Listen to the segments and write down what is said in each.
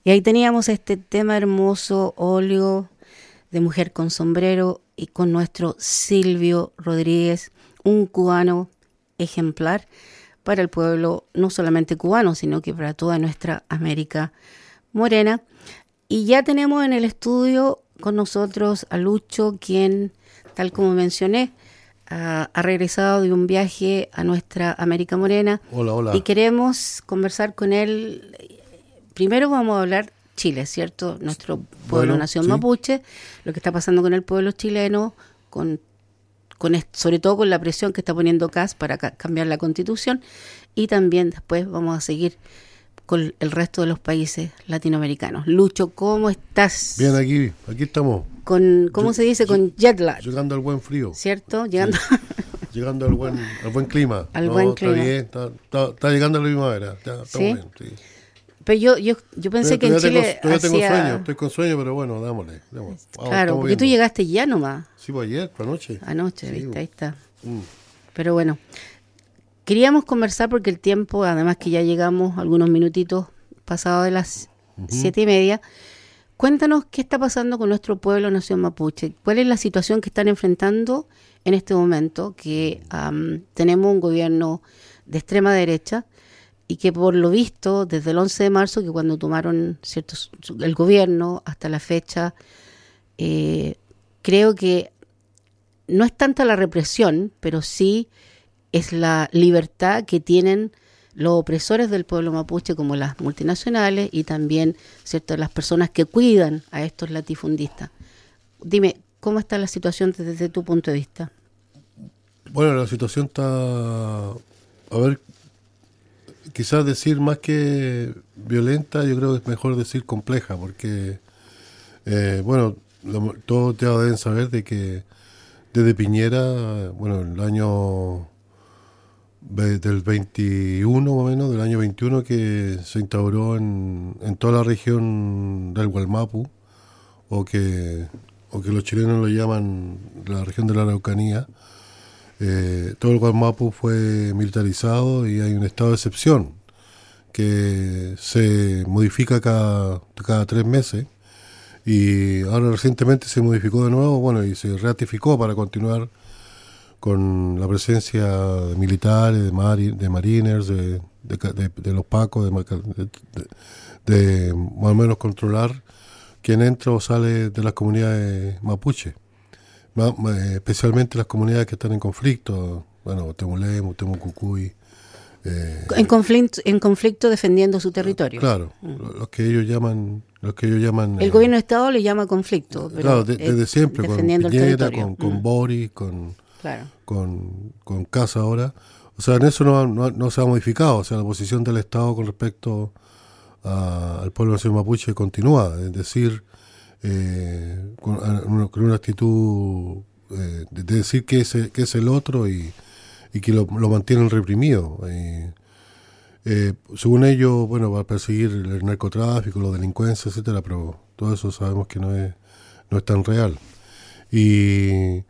Y ahí teníamos este tema hermoso, óleo de mujer con sombrero y con nuestro Silvio Rodríguez, un cubano ejemplar para el pueblo no solamente cubano, sino que para toda nuestra América morena. Y ya tenemos en el estudio con nosotros a Lucho, quien, tal como mencioné, ha regresado de un viaje a nuestra América morena. Hola, hola. Y queremos conversar con él. Primero vamos a hablar Chile, ¿cierto? Nuestro pueblo, nación mapuche, lo que está pasando con el pueblo chileno, sobre todo con la presión que está poniendo CAS para cambiar la Constitución, y también después vamos a seguir con el resto de los países latinoamericanos. Lucho, ¿cómo estás? Bien, aquí estamos. ¿Cómo se dice? Con jet lag. Llegando al buen frío. ¿Cierto? Llegando, sí. Llegando al buen clima. Buen clima. Está bien, está llegando la primavera. Está ¿Sí? bien, sí. Pero yo pensé que en Chile estoy con sueño, pero bueno, dámosle. Vamos, claro, porque tú llegaste ya nomás. Sí, pues ayer, anoche. Anoche, sí, ¿viste? Ahí está. Pero bueno, queríamos conversar porque el tiempo, además que ya llegamos algunos minutitos pasados de las 7:30. Cuéntanos qué está pasando con nuestro pueblo nación mapuche. ¿Cuál es la situación que están enfrentando en este momento? Que tenemos un gobierno de extrema derecha y que por lo visto, desde el 11 de marzo, que cuando tomaron el gobierno hasta la fecha, creo que no es tanta la represión, pero sí es la libertad que tienen los opresores del pueblo mapuche, como las multinacionales y también, ¿cierto?, las personas que cuidan a estos latifundistas. Dime, ¿cómo está la situación desde tu punto de vista? Bueno, la situación está, a ver, quizás decir más que violenta, yo creo que es mejor decir compleja, porque, bueno, todos ya deben saber de que desde Piñera, bueno, el año del 21 más o menos, del año 21, que se instauró en toda la región del Gualmapu, o que los chilenos lo llaman la región de la Araucanía. Todo el Gualmapu fue militarizado y hay un estado de excepción que se modifica cada 3 meses, y ahora recientemente se modificó de nuevo, bueno, y se ratificó para continuar con la presencia de militares, de mariners, de los pacos, de más o menos controlar quién entra o sale de las comunidades mapuche, especialmente las comunidades que están en conflicto, bueno, Temulemu, Temucucuy. En conflicto defendiendo su territorio. Claro, los que ellos llaman el gobierno de Estado le llama conflicto, pero claro, desde siempre, con Piñera, con Boris, claro, con Casa ahora. O sea, en eso no se ha modificado. O sea, la posición del Estado con respecto al pueblo nación mapuche continúa. Es decir, con una actitud de decir que es el otro y que lo mantienen reprimido. Según ellos, bueno, va a perseguir el narcotráfico, la delincuencia, etcétera, pero todo eso sabemos que no es tan real. Y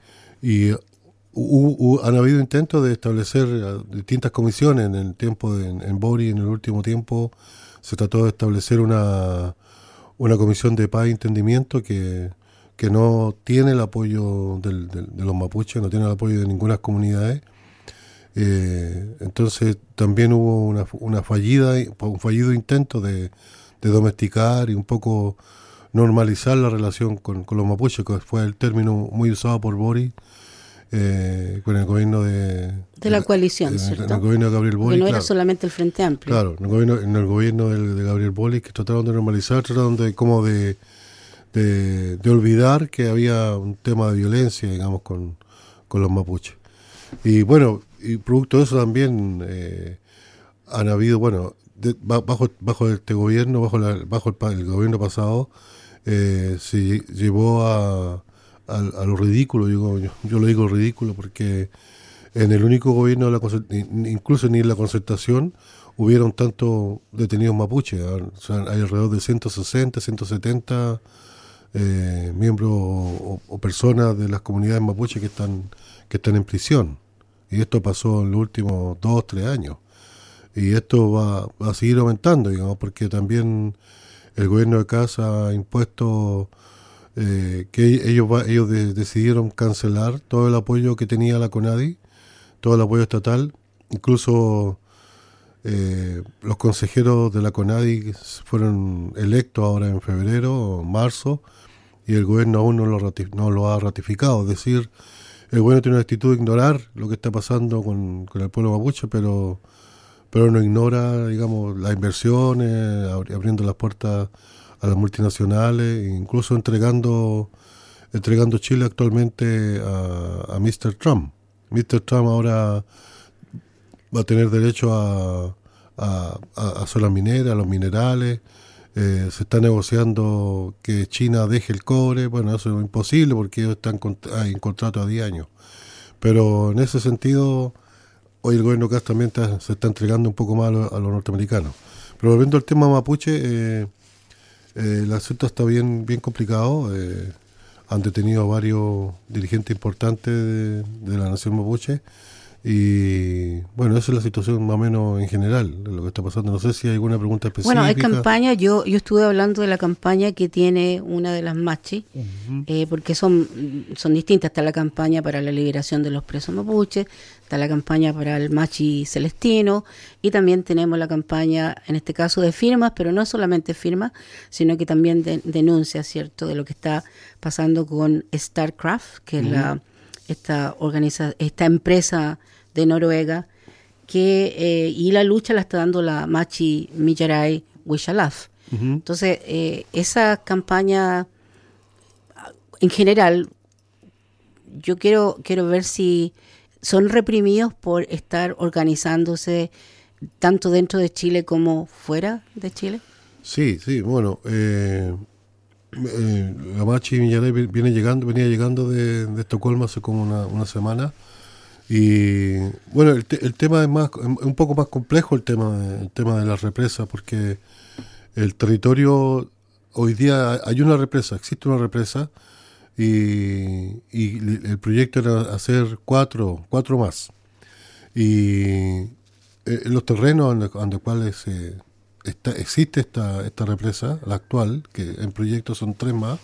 han habido intentos de establecer distintas comisiones en el tiempo en Bori. En el último tiempo se trató de establecer una comisión de paz y entendimiento que no tiene el apoyo de los mapuches, no tiene el apoyo de ninguna comunidad. Entonces también hubo un fallido intento de domesticar y un poco normalizar la relación con los mapuches, que fue el término muy usado por Bori con el gobierno de la coalición, ¿cierto? En el gobierno de Gabriel Boric. Que no era solamente el Frente Amplio. Claro, en el gobierno de Gabriel Boric, que trataron de normalizar, trataron de olvidar que había un tema de violencia, digamos, con los mapuches. Y bueno, y producto de eso también han habido, bueno, bajo este gobierno, bajo el gobierno pasado, se llevó a lo ridículo. Yo lo digo ridículo porque en el único gobierno incluso ni en la concertación hubieron tantos detenidos mapuches. O sea, hay alrededor de 160, 170 miembros o personas de las comunidades mapuches que están en prisión. Y esto pasó en los últimos 2 o 3 años. Y esto va a seguir aumentando, digamos, porque también el gobierno de Kass ha impuesto que ellos decidieron cancelar todo el apoyo que tenía la CONADI, todo el apoyo estatal, incluso los consejeros de la CONADI fueron electos ahora en febrero o marzo, y el gobierno aún no lo ha ratificado. Es decir, el gobierno tiene una actitud de ignorar lo que está pasando con el pueblo mapuche, pero no ignora, digamos, las inversiones, abriendo las puertas a las multinacionales, incluso entregando Chile actualmente a Mr. Trump. Mr. Trump ahora va a tener derecho a zonas mineras, a los minerales. Se está negociando que China deje el cobre. Bueno, eso es imposible porque ellos están en contrato a 10 años. Pero en ese sentido, hoy el gobierno Kass también se está entregando un poco más a los norteamericanos. Pero volviendo al tema mapuche, el asunto está bien complicado. Han detenido a varios dirigentes importantes de la nación mapuche. Y bueno, esa es la situación más o menos en general de lo que está pasando. No sé si hay alguna pregunta específica. Bueno, hay campaña, yo estuve hablando de la campaña que tiene una de las machi, porque son distintas. Está la campaña para la liberación de los presos mapuches, está la campaña para el machi celestino, y también tenemos la campaña, en este caso, de firmas, pero no solamente firmas, sino que también denuncia, ¿cierto?, de lo que está pasando con Starcraft, que es esta empresa de Noruega, y la lucha la está dando la Machi Millaray Wishalaf. Entonces, esa campaña, en general, yo quiero ver si son reprimidos por estar organizándose tanto dentro de Chile como fuera de Chile. Sí, bueno, la Machi Millaray venía llegando de Estocolmo hace como una semana. Y bueno, el tema es un poco más complejo, el tema de las represas, porque el territorio, hoy día existe una represa, y el proyecto era hacer cuatro más. Y los terrenos en los cuales existe esta represa, la actual, que en proyecto son 3 más,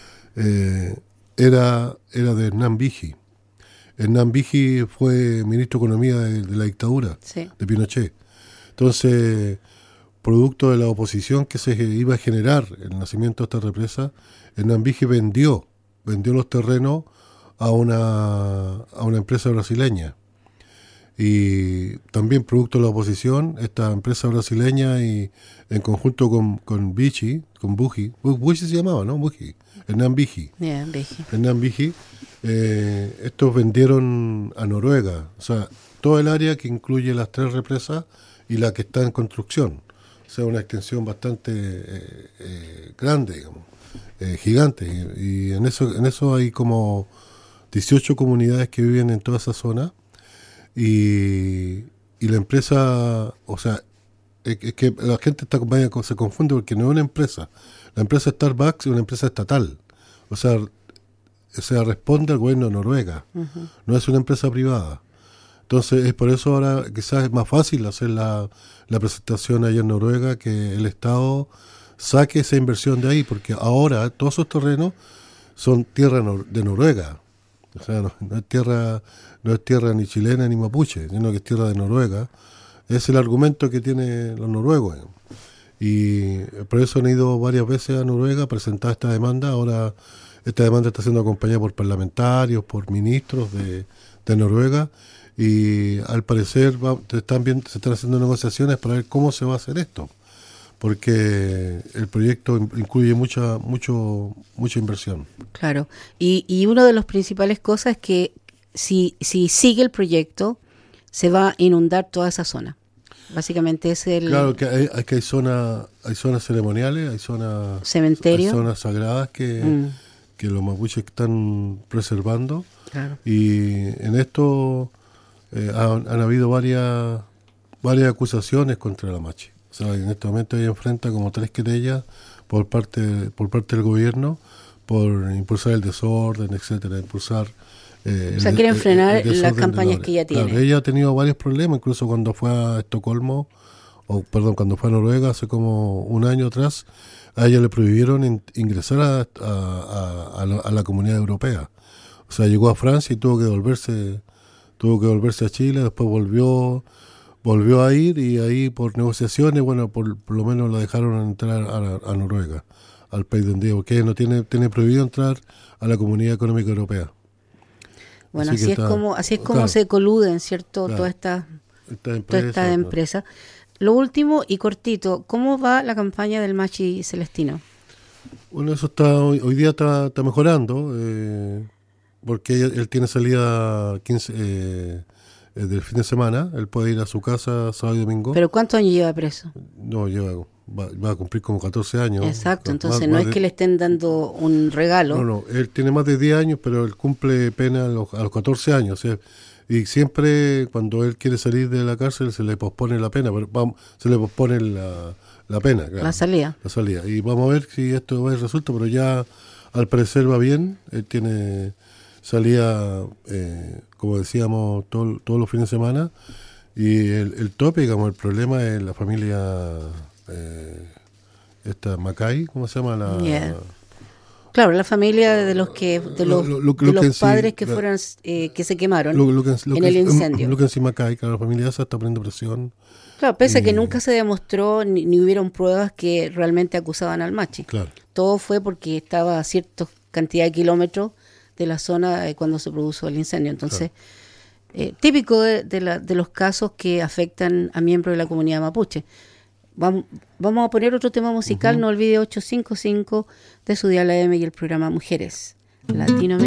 era de Hernán Vigi. Hernán Vigi fue ministro de Economía de la dictadura, sí, de Pinochet. Entonces, producto de la oposición que se iba a generar el nacimiento de esta represa, Hernán Vigi vendió los terrenos a una empresa brasileña. Y también producto de la oposición, esta empresa brasileña, y en conjunto con Vigi, con Bugi se llamaba, ¿no? Bugi, Hernán Vigi. Hernán Vigi, estos vendieron a Noruega, o sea, todo el área que incluye las 3 represas y la que está en construcción. O sea, una extensión bastante grande, digamos, gigante. Y en eso hay como 18 comunidades que viven en toda esa zona. Y la empresa, o sea, es que la gente se confunde porque no es una empresa. La empresa Starbucks es una empresa estatal. O sea, responde al gobierno de Noruega. No es una empresa privada. Entonces, es por eso ahora quizás es más fácil hacer la presentación allá en Noruega, que el Estado saque esa inversión de ahí, porque ahora todos esos terrenos son tierra de Noruega. O sea, no es tierra ni chilena ni mapuche, sino que es tierra de Noruega. Es el argumento que tienen los noruegos. Y por eso han ido varias veces a Noruega a presentar esta demanda. Ahora esta demanda está siendo acompañada por parlamentarios, por ministros de Noruega, y al parecer se están haciendo negociaciones para ver cómo se va a hacer esto, porque el proyecto incluye mucha inversión. Claro, y una de las principales cosas es que si sigue el proyecto, se va a inundar toda esa zona. Básicamente es el... Claro, que hay zonas ceremoniales, hay cementerios, hay zonas sagradas que los mapuches están preservando. Claro. Y en esto han habido varias acusaciones contra la Machi. O sea, en este momento ella enfrenta como 3 querellas por parte del gobierno por impulsar el desorden, etcétera, impulsar... o sea, quieren frenar las campañas que ella tiene. Claro, ella ha tenido varios problemas, incluso cuando fue a Estocolmo cuando fue a Noruega hace como un año atrás, a ella le prohibieron ingresar a la comunidad europea. O sea, llegó a Francia y tuvo que volverse a Chile, después volvió a ir, y ahí por negociaciones, bueno, por lo menos la dejaron entrar a Noruega, al país donde, porque no tiene prohibido entrar a la Comunidad Económica Europea. Bueno, así es como claro, se coluden, ¿cierto? Claro, todas estas empresas. Lo último y cortito, ¿cómo va la campaña del Machi Celestino? Bueno, eso hoy día está mejorando, porque él tiene salida 15 del fin de semana. Él puede ir a su casa sábado y domingo. ¿Pero cuántos años lleva preso? No, va a cumplir como 14 años. Exacto, entonces no es que le estén dando un regalo. No, él tiene más de 10 años, pero él cumple pena a los 14 años. Y siempre cuando él quiere salir de la cárcel se le pospone la pena, se le pospone la pena. Claro, la salida. Y vamos a ver si esto va a resulta, pero ya al parecer va bien. Él tiene salida, como decíamos, todos los fines de semana. Y el tope, digamos, el problema es la familia, esta Mackay, ¿cómo se llama? Claro, la familia de los padres que fueron que se quemaron en el incendio. Lucas y Mackay, claro, la familia esa está poniendo presión. Claro, pese a que nunca se demostró ni hubieron pruebas que realmente acusaban al Machi. Claro. Todo fue porque estaba a cierta cantidad de kilómetros de la zona cuando se produjo el incendio. Entonces, típico de los casos que afectan a miembros de la comunidad mapuche. Vamos a poner otro tema musical, no olvide 855 de su dial AM y el programa Mujeres Latinoamérica.